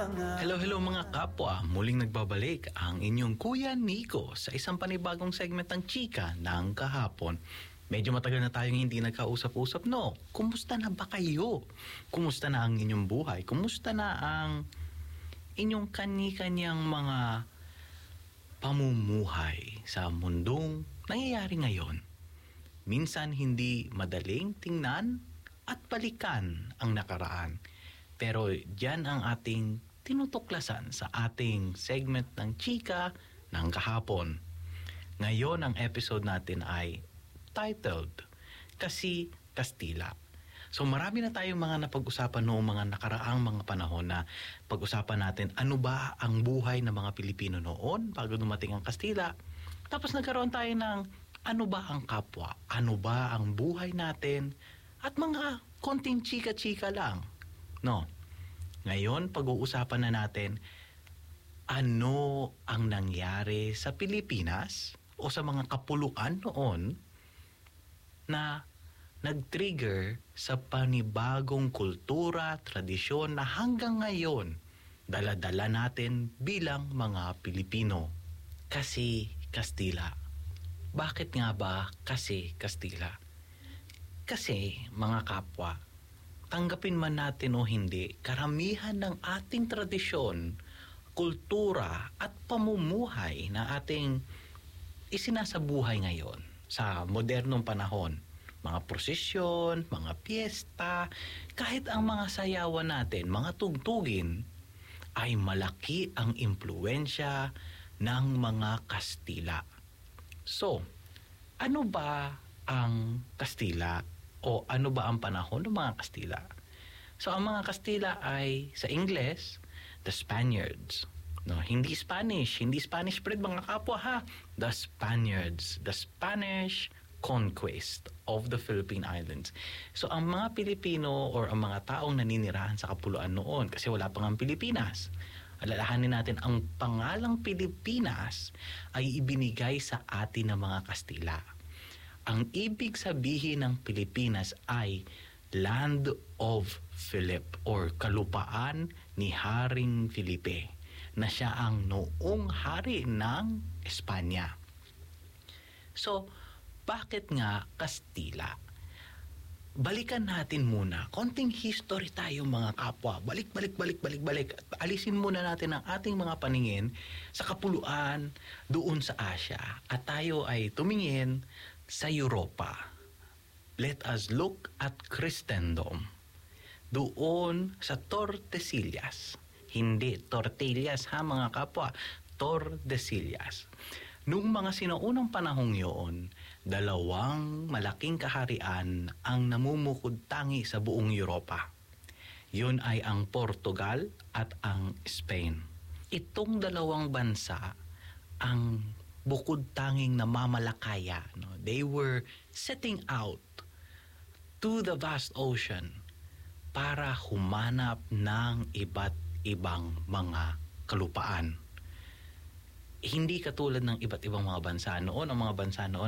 Hello mga kapwa, muling nagbabalik ang inyong Kuya Nico sa isang panibagong segment ng Chika ng kahapon. Medyo matagal na tayong hindi nagkausap-usap, no? Kumusta na ba kayo? Kumusta na ang inyong buhay? Kumusta na ang inyong kani-kanyang mga pamumuhay sa mundong nangyayari ngayon? Minsan hindi madaling tingnan at balikan ang nakaraan. Pero diyan ang ating tinutuklasan sa ating segment ng Chika ng kahapon. Ngayon ang episode natin ay titled Kasi Kastila. So marami na tayong mga napag-usapan noong mga nakaraang mga panahon na pag-usapan natin ano ba ang buhay ng mga Pilipino noon bago dumating ang Kastila. Tapos nagkaroon tayo ng ano ba ang kapwa, ano ba ang buhay natin at mga konting chika-chika lang. No. Ngayon, pag-uusapan na natin ano ang nangyari sa Pilipinas o sa mga kapuluan noon na nag-trigger sa panibagong kultura, tradisyon na hanggang ngayon dala-dala natin bilang mga Pilipino. Kasi Kastila. Bakit nga ba kasi Kastila? Kasi mga kapwa, tanggapin man natin o hindi, karamihan ng ating tradisyon, kultura at pamumuhay na ating isinasabuhay ngayon sa modernong panahon, mga prosesyon, mga piyesta, kahit ang mga sayawan natin, mga tugtugin, ay malaki ang impluwensya ng mga Kastila. So, ano ba ang Kastila? O ano ba ang panahon ng mga Kastila? So ang mga Kastila ay sa Ingles, the Spaniards. No, hindi Spanish bread mga kapwa ha. The Spaniards, the Spanish conquest of the Philippine Islands. So ang mga Pilipino or ang mga taong naninirahan sa kapuluan noon kasi wala pang ang Pilipinas. Alalahanin natin ang pangalang Pilipinas ay ibinigay sa atin ng mga Kastila. Ang ibig sabihin ng Pilipinas ay Land of Philip or kalupaan ni Haring Felipe na siya ang noong hari ng Espanya. So, bakit nga Kastila? Balikan natin muna. Konting history tayo mga kapwa. Balik. Alisin muna natin ang ating mga paningin sa kapuluan doon sa Asia. At tayo ay tumingin sa Europa. Let us look at Christendom. Doon sa Tordesillas. Hindi Tortillas ha mga kapwa. Tordesillas. Noong mga sinaunang panahong yun, dalawang malaking kaharian ang namumukod tangi sa buong Europa. Yun ay ang Portugal at ang Spain. Itong dalawang bansa ang bukod tanging namamalakaya. No? They were setting out to the vast ocean para humanap ng iba't ibang mga kalupaan. Hindi katulad ng iba't ibang mga bansa noon. Ang mga bansa noon